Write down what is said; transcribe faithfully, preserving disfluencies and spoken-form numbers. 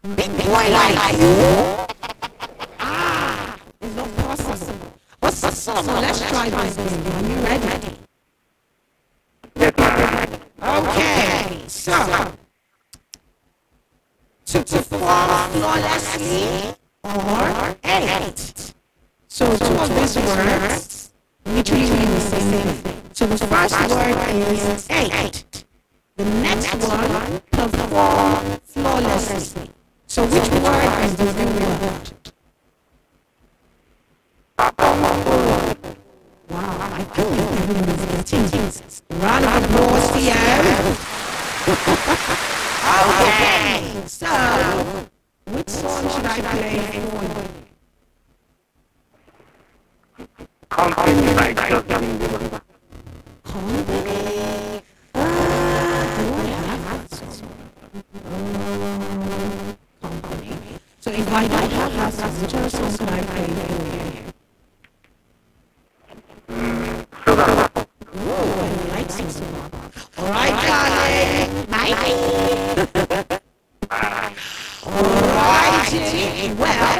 Big boy like you? Ah, it's not possible. What's the song? So let's try this game. Are you ready? Okay, so to perform flawlessly or eight. So two of these words literally mean the same thing. So the first word is eight. The next one, perform flawlessly. So which word is the real word? Wow, I think everyone is getting it. Round of applause for you. Okay, so which song should I play for you? Company by Justin Bieber. Company? Uh, do I have that song? Uh, company. So if I don't have that song, which other song can I play for you? Ooh, I like some song. Alright, darling. Bye. Alrighty. Well,